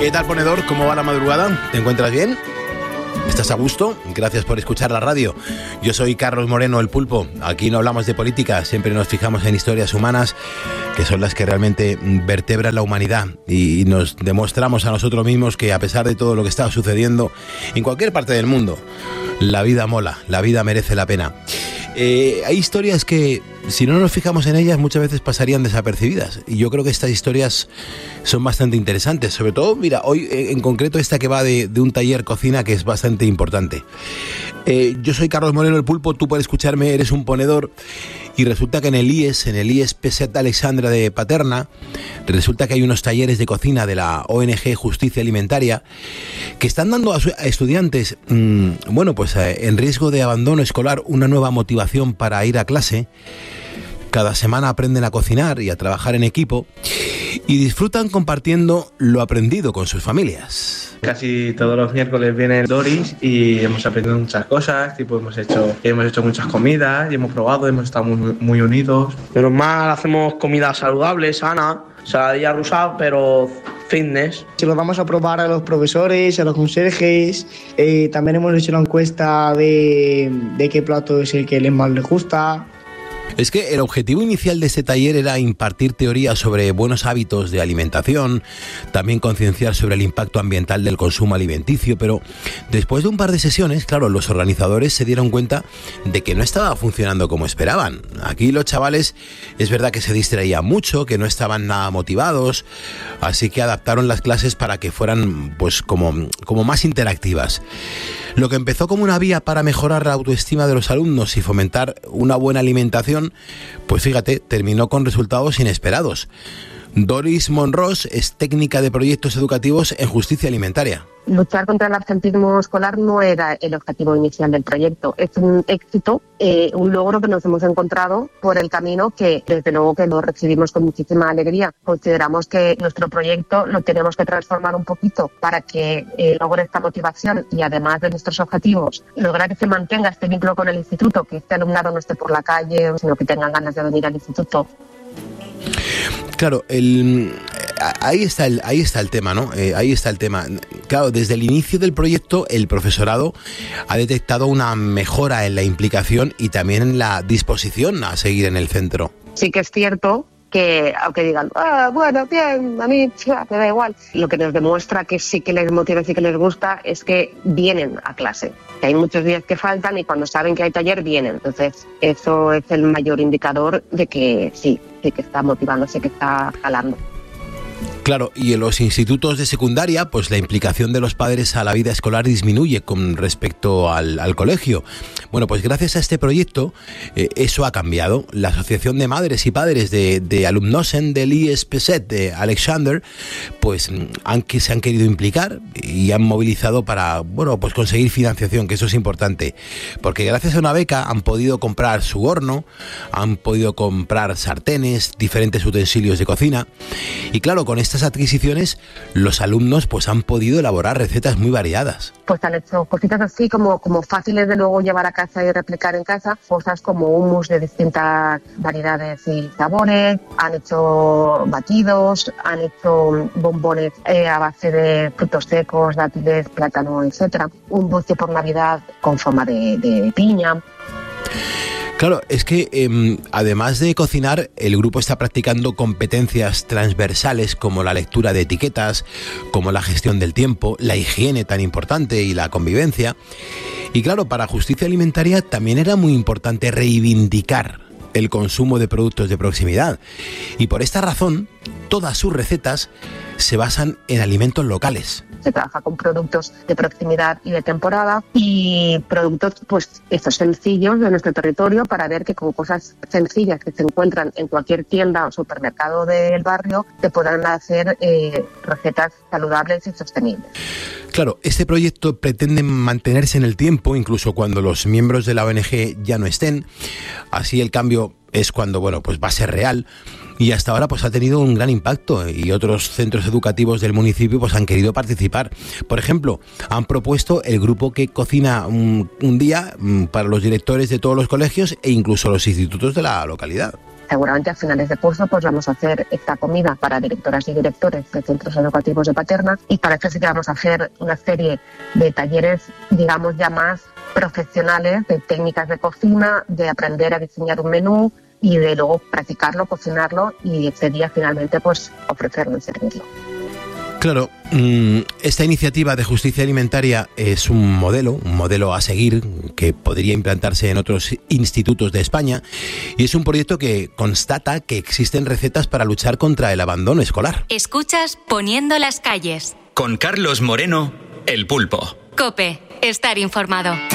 ¿Qué tal, ponedor? ¿Cómo va la madrugada? ¿Te encuentras bien? ¿Estás a gusto? Gracias por escuchar la radio. Yo soy Carlos Moreno, el Pulpo. Aquí no hablamos de política, siempre nos fijamos en historias humanas, que son las que realmente vertebran la humanidad, y nos demostramos a nosotros mismos que, a pesar de todo lo que está sucediendo en cualquier parte del mundo, la vida mola, la vida merece la pena. Hay historias que, si no nos fijamos en ellas, muchas veces pasarían desapercibidas, y yo creo que estas historias son bastante interesantes. Sobre todo, mira, hoy en concreto esta que va de un taller cocina, que es bastante importante. Yo soy Carlos Moreno, el Pulpo. Tú, puedes escucharme, eres un ponedor, y resulta que en el IES Peset Alexandra de Paterna, resulta que hay unos talleres de cocina de la ONG Justicia Alimentaria que están dando a estudiantes en riesgo de abandono escolar una nueva motivación para ir a clase. Cada semana aprenden a cocinar y a trabajar en equipo, y disfrutan compartiendo lo aprendido con sus familias. Casi todos los miércoles viene Doris y hemos aprendido muchas cosas, hemos hecho muchas comidas y hemos probado, hemos estado muy unidos. Menos mal hacemos comida saludable, sana, saladilla rusa, pero fitness. Se lo vamos a probar a los profesores, a los conserjes. También hemos hecho una encuesta de qué plato es el que más les gusta. Es que el objetivo inicial de este taller era impartir teoría sobre buenos hábitos de alimentación, también concienciar sobre el impacto ambiental del consumo alimenticio, pero después de un par de sesiones, claro, los organizadores se dieron cuenta de que no estaba funcionando como esperaban. Aquí los chavales, es verdad que se distraían mucho, que no estaban nada motivados, así que adaptaron las clases para que fueran como más interactivas. Lo que empezó como una vía para mejorar la autoestima de los alumnos y fomentar una buena alimentación, pues fíjate, terminó con resultados inesperados. Doris Monros es técnica de proyectos educativos en Justicia Alimentaria. Luchar contra el absentismo escolar no era el objetivo inicial del proyecto. Es un éxito, un logro que nos hemos encontrado por el camino, que desde luego que lo recibimos con muchísima alegría. Consideramos que nuestro proyecto lo tenemos que transformar un poquito para que logre esta motivación, y además de nuestros objetivos, lograr que se mantenga este vínculo con el instituto, que este alumnado no esté por la calle, sino que tengan ganas de venir al instituto. Claro, ahí está el tema, ¿no? Ahí está el tema. Claro, desde el inicio del proyecto, el profesorado ha detectado una mejora en la implicación y también en la disposición a seguir en el centro. Sí que es cierto que, aunque digan, bueno, bien, a mí me da igual, lo que nos demuestra que sí que les motiva, sí que les gusta, es que vienen a clase. Que hay muchos días que faltan y cuando saben que hay taller vienen. Entonces, eso es el mayor indicador de que sí que está motivándose, que está jalando. Claro, y en los institutos de secundaria, pues la implicación de los padres a la vida escolar disminuye con respecto al colegio. Bueno, pues gracias a este proyecto, eso ha cambiado. La Asociación de Madres y Padres de Alumnosen del IES Peset de Alexander, pues se han querido implicar y han movilizado para, pues conseguir financiación, que eso es importante. Porque gracias a una beca han podido comprar su horno, han podido comprar sartenes, diferentes utensilios de cocina, y claro, con estas adquisiciones los alumnos pues han podido elaborar recetas muy variadas. Pues han hecho cositas así como fáciles de luego llevar a casa y replicar en casa, cosas como hummus de distintas variedades y sabores, han hecho batidos, han hecho bombones a base de frutos secos, dátiles, plátano, etcétera, un dulce por Navidad con forma de piña. Claro, es que además de cocinar, el grupo está practicando competencias transversales como la lectura de etiquetas, como la gestión del tiempo, la higiene tan importante y la convivencia. Y claro, para Justicia Alimentaria también era muy importante reivindicar el consumo de productos de proximidad. Y por esta razón, todas sus recetas se basan en alimentos locales. Se trabaja con productos de proximidad y de temporada, y productos pues estos sencillos de nuestro territorio, para ver que con cosas sencillas que se encuentran en cualquier tienda o supermercado del barrio se puedan hacer recetas saludables y sostenibles. Claro, este proyecto pretende mantenerse en el tiempo, incluso cuando los miembros de la ONG ya no estén. Así el cambio es cuando, pues va a ser real. Y hasta ahora pues ha tenido un gran impacto, y otros centros educativos del municipio pues han querido participar. Por ejemplo, han propuesto el grupo que cocina un día para los directores de todos los colegios e incluso los institutos de la localidad. seguramente a finales de curso pues vamos a hacer esta comida para directoras y directores de centros educativos de Paterna, y para eso sí que vamos a hacer una serie de talleres, digamos, ya más profesionales, de técnicas de cocina, de aprender a diseñar un menú y de luego practicarlo, cocinarlo y ese día finalmente pues ofrecerlo y servirlo. Claro, esta iniciativa de justicia alimentaria es un modelo a seguir que podría implantarse en otros institutos de España, y es un proyecto que constata que existen recetas para luchar contra el abandono escolar. Escuchas Poniendo las calles. Con Carlos Moreno, El Pulpo. COPE, estar informado.